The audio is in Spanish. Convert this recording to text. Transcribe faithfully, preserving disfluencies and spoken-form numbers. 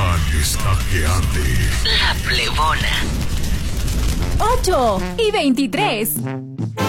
pan está que arde. La Plebona. ocho y veintitrés.